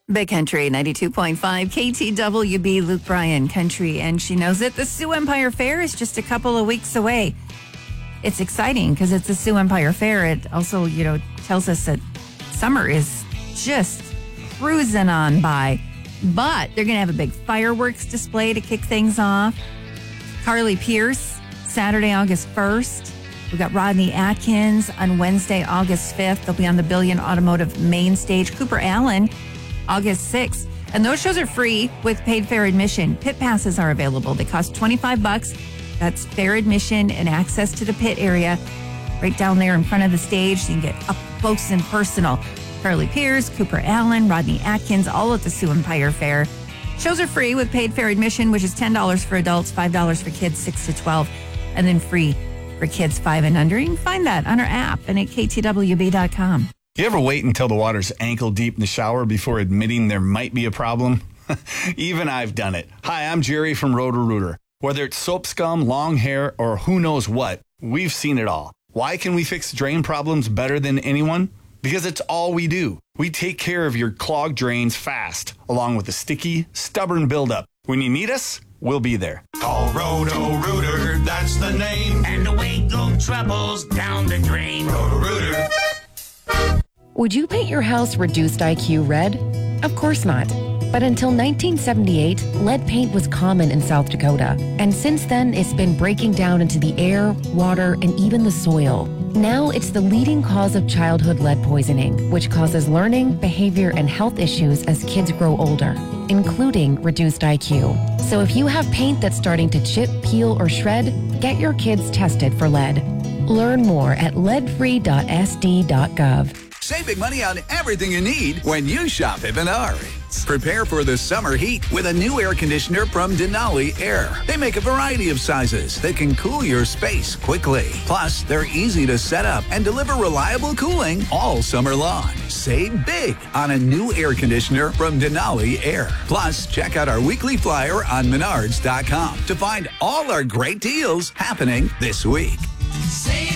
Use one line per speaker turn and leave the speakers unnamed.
Big Country 92.5 KTWB, Luke Bryan Country, and she knows it. The Sioux Empire Fair is just a couple of weeks away. It's exciting because it's the Sioux Empire Fair. It also, tells us that summer is just cruising on by. But they're going to have a big fireworks display to kick things off. Carly Pierce, Saturday, August 1st. We've got Rodney Atkins on Wednesday, August 5th. They'll be on the Billion Automotive main stage. Cooper Allen, August 6th. And those shows are free with paid fair admission. Pit passes are available. They cost $25. That's fair admission and access to the pit area right down there in front of the stage. So you can get up close and personal. Carly Pierce, Cooper Allen, Rodney Atkins, all at the Sioux Empire Fair. Shows are free with paid fair admission, which is $10 for adults, $5 for kids 6 to 12, and then free for kids 5 and under. You can find that on our app and at ktwb.com.
You ever wait until the water's ankle deep in the shower before admitting there might be a problem? Even I've done it. Hi, I'm Jerry from Roto-Rooter. Whether it's soap scum, long hair, or who knows what, we've seen it all. Why can we fix drain problems better than anyone? Because it's all we do. We take care of your clogged drains fast, along with a sticky, stubborn buildup. When you need us, we'll be there.
Call Roto-Rooter, that's the name.
And away go troubles down the drain.
Roto-Rooter.
Would you paint your house reduced IQ red? Of course not. But until 1978, lead paint was common in South Dakota. And since then, it's been breaking down into the air, water, and even the soil. Now it's the leading cause of childhood lead poisoning, which causes learning, behavior, and health issues as kids grow older, including reduced IQ. So if you have paint that's starting to chip, peel, or shred, get your kids tested for lead. Learn more at leadfree.sd.gov.
Save big money on everything you need when you shop at Menards. Prepare for the summer heat with a new air conditioner from Denali Air. They make a variety of sizes that can cool your space quickly. Plus, they're easy to set up and deliver reliable cooling all summer long. Save big on a new air conditioner from Denali Air. Plus, check out our weekly flyer on Menards.com to find all our great deals happening this week.
Save